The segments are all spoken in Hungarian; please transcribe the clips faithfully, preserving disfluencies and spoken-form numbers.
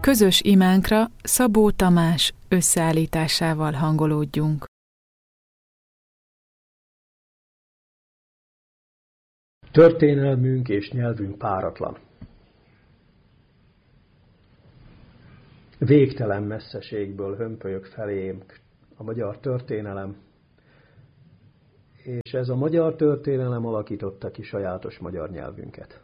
Közös imánkra Szabó Tamás összeállításával hangolódjunk. Történelmünk és nyelvünk páratlan. Végtelen messzeségből hömpölyög felénk a magyar történelem, és ez a magyar történelem alakította ki sajátos magyar nyelvünket.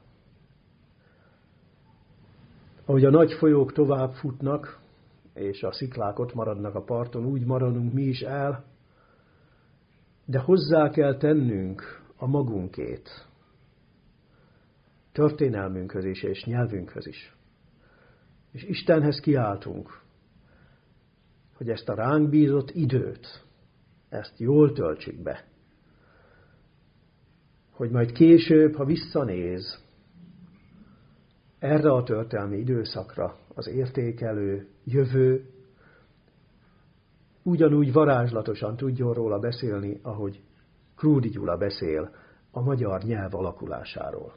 Ahogy a nagy folyók tovább futnak, és a sziklák ott maradnak a parton, úgy maradunk mi is el, de hozzá kell tennünk a magunkét, történelmünkhöz is és nyelvünkhöz is. És Istenhez kiáltunk, hogy ezt a ránk bízott időt, ezt jól töltsük be. Hogy majd később, ha visszanéz erre a történelmi időszakra az értékelő jövő, ugyanúgy varázslatosan tudjon róla beszélni, ahogy Krúdy Gyula beszél a magyar nyelv alakulásáról.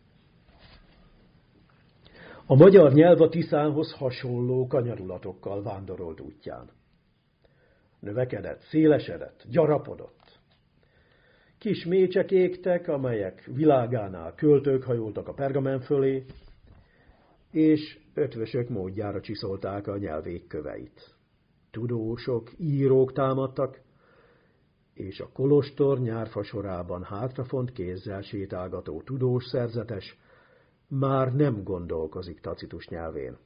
A magyar nyelv a Tiszánhoz hasonló kanyarulatokkal vándorolt útján. Növekedett, szélesedett, gyarapodott. Kis mécsek égtek, amelyek világánál költők hajoltak a pergamen fölé, és ötvösök módjára csiszolták a nyelv égköveit. Tudósok, írók támadtak, és a kolostor nyárfa sorában hátrafont kézzel sétálgató tudós szerzetes már nem gondolkozik Tacitus nyelvén.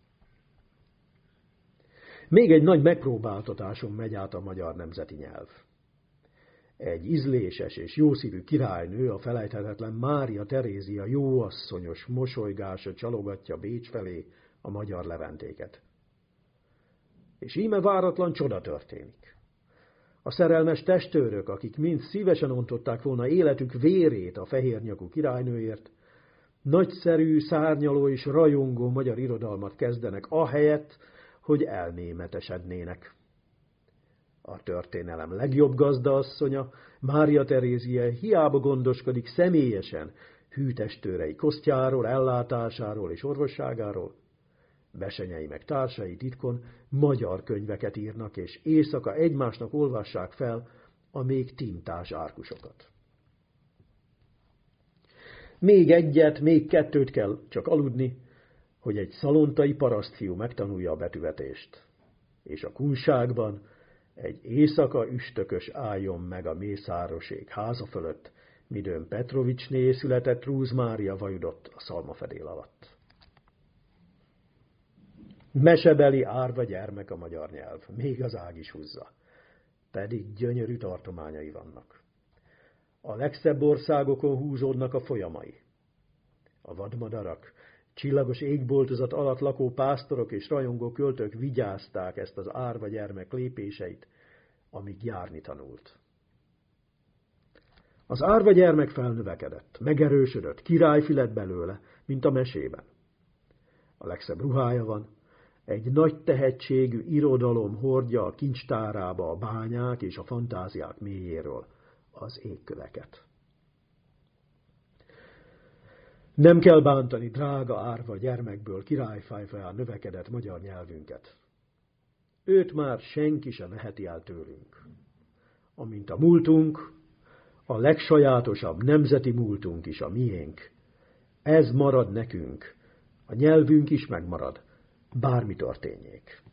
Még egy nagy megpróbáltatáson megy át a magyar nemzeti nyelv. Egy ízléses és jószívű királynő, a felejthetetlen Mária Terézia jóasszonyos mosolygása csalogatja Bécs felé a magyar leventéket. És íme váratlan csoda történik. A szerelmes testőrök, akik mind szívesen ontották volna életük vérét a fehérnyakú királynőért, nagyszerű, szárnyaló és rajongó magyar irodalmat kezdenek, ahelyett, hogy elnémetesednének. A történelem legjobb gazdaasszonya, Mária Terézia hiába gondoskodik személyesen hű testőrei kosztjáról, ellátásáról és orvosságáról, besenyei meg társai titkon magyar könyveket írnak, és éjszaka egymásnak olvassák fel a még tintás árkusokat. Még egyet, még kettőt kell csak aludni, hogy egy szalontai parasztfiú megtanulja a betűvetést. És a kunságban egy éjszaka üstökös álljon meg a Mészároség háza fölött, midőn Petrovicsné született Rúz Mária vajudott a szalmafedél alatt. Mesebeli árva gyermek a magyar nyelv, még az ág is húzza, pedig gyönyörű tartományai vannak. A legszebb országokon húzódnak a folyamai. A vadmadarak, csillagos égboltozat alatt lakó pásztorok és rajongó költők vigyázták ezt az árva gyermek lépéseit, amíg járni tanult. Az árva gyermek felnövekedett, megerősödött, királyfi lett belőle, mint a mesében. A legszebb ruhája van, egy nagy tehetségű irodalom hordja a kincstárába a bányák és a fantáziák mélyéről az égköveket. Nem kell bántani drága árva gyermekből királyfájfaján növekedett magyar nyelvünket. Őt már senki sem veheti el tőlünk. Amint a múltunk, a legsajátosabb nemzeti múltunk is a miénk. Ez marad nekünk, a nyelvünk is megmarad, bármi történjék.